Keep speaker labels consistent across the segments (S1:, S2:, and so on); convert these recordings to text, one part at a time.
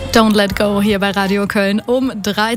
S1: Don't Let Go hier bei Radio Köln um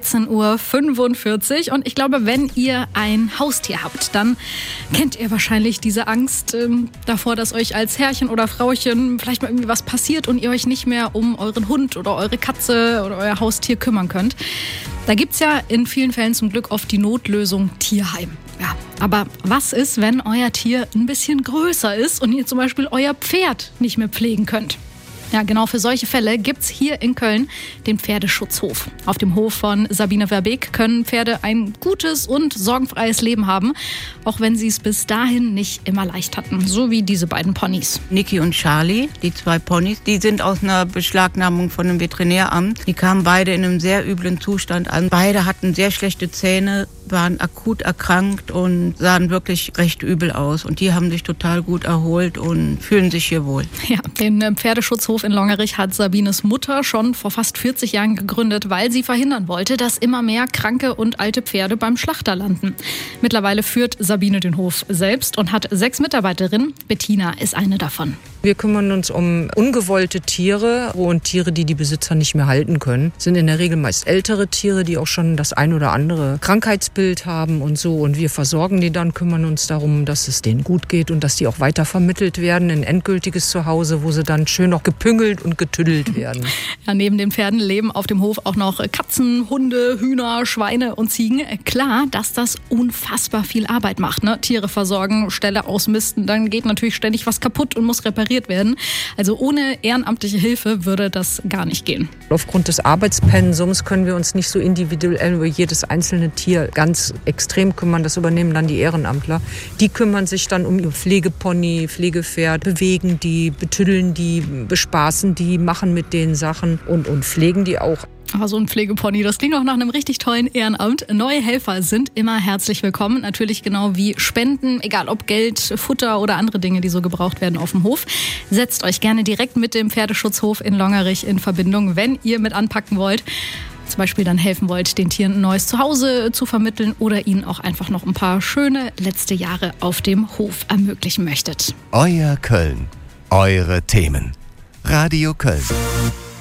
S1: 13.45 Uhr. Und ich glaube, wenn ihr ein Haustier habt, dann kennt ihr wahrscheinlich diese Angst davor, dass euch als Herrchen oder Frauchen vielleicht mal irgendwie was passiert und ihr euch nicht mehr um euren Hund oder eure Katze oder euer Haustier kümmern könnt. Da gibt es ja in vielen Fällen zum Glück oft die Notlösung Tierheim. Ja, aber was ist, wenn euer Tier ein bisschen größer ist und ihr zum Beispiel euer Pferd nicht mehr pflegen könnt? Ja, genau für solche Fälle gibt's hier in Köln den Pferdeschutzhof. Auf dem Hof von Sabine Verbeek können Pferde ein gutes und sorgenfreies Leben haben, auch wenn sie es bis dahin nicht immer leicht hatten. So wie diese beiden Ponys.
S2: Niki und Charlie, die zwei Ponys, die sind aus einer Beschlagnahmung von einem Veterinäramt. Die kamen beide in einem sehr üblen Zustand an. Beide hatten sehr schlechte Zähne, waren akut erkrankt und sahen wirklich recht übel aus. Und die haben sich total gut erholt und fühlen sich hier wohl.
S1: Ja, den Pferdeschutzhof in Longerich hat Sabines Mutter schon vor fast 40 Jahren gegründet, weil sie verhindern wollte, dass immer mehr kranke und alte Pferde beim Schlachter landen. Mittlerweile führt Sabine den Hof selbst und hat 6 Mitarbeiterinnen. Bettina ist eine davon.
S3: Wir kümmern uns um ungewollte Tiere und Tiere, die die Besitzer nicht mehr halten können. Das sind in der Regel meist ältere Tiere, die auch schon das ein oder andere Krankheitsbild haben und so. Und wir versorgen die dann, kümmern uns darum, dass es denen gut geht und dass die auch weiter vermittelt werden in endgültiges Zuhause, wo sie dann schön noch gepüngelt und getüddelt werden.
S1: Ja, neben den Pferden leben auf dem Hof auch noch Katzen, Hunde, Hühner, Schweine und Ziegen. Klar, dass das unfassbar viel Arbeit macht, ne? Tiere versorgen, Ställe ausmisten, dann geht natürlich ständig was kaputt und muss repariert werden. Also ohne ehrenamtliche Hilfe würde das gar nicht gehen.
S3: Aufgrund des Arbeitspensums können wir uns nicht so individuell über jedes einzelne Tier ganz extrem kümmern. Das übernehmen dann die Ehrenamtler. Die kümmern sich dann um ihr Pflegepony, Pflegepferd, bewegen die, betüddeln die, bespaßen die, machen mit denen Sachen und pflegen die auch.
S1: Aber so ein Pflegepony, das klingt auch nach einem richtig tollen Ehrenamt. Neue Helfer sind immer herzlich willkommen. Natürlich genau wie Spenden, egal ob Geld, Futter oder andere Dinge, die so gebraucht werden auf dem Hof. Setzt euch gerne direkt mit dem Pferdeschutzhof in Longerich in Verbindung, wenn ihr mit anpacken wollt. Zum Beispiel dann helfen wollt, den Tieren ein neues Zuhause zu vermitteln oder ihnen auch einfach noch ein paar schöne letzte Jahre auf dem Hof ermöglichen möchtet.
S4: Euer Köln. Eure Themen. Radio Köln.